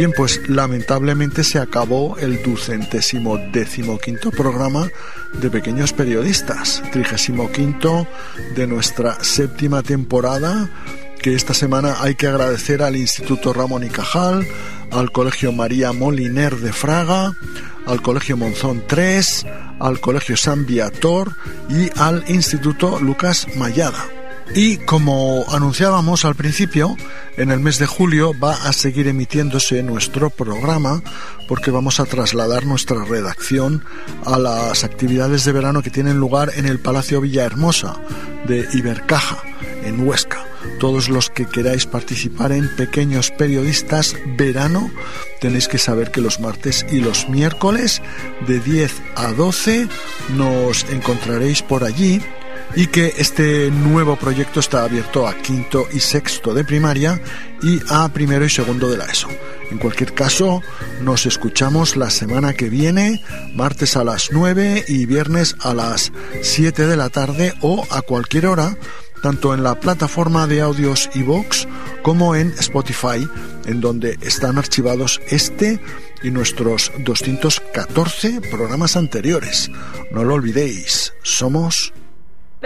Bien, pues lamentablemente se acabó el 215º programa de Pequeños Periodistas, 35º de nuestra 7ª temporada, que esta semana hay que agradecer al Instituto Ramón y Cajal, al Colegio María Moliner de Fraga, al Colegio Monzón 3, al Colegio San Viator y al Instituto Lucas Mayada. Y como anunciábamos al principio, en el mes de julio va a seguir emitiéndose nuestro programa, porque vamos a trasladar nuestra redacción a las actividades de verano que tienen lugar en el Palacio Villahermosa de Ibercaja, en Huesca. Todos los que queráis participar en Pequeños Periodistas Verano, tenéis que saber que los martes y los miércoles de 10 a 12 nos encontraréis por allí, y que este nuevo proyecto está abierto a quinto y sexto de primaria y a primero y segundo de la ESO. En cualquier caso, nos escuchamos la semana que viene, martes a las 9 y viernes a las 7 de la tarde o a cualquier hora, tanto en la plataforma de audios iVoox como en Spotify, en donde están archivados este y nuestros 214 programas anteriores. No lo olvidéis, somos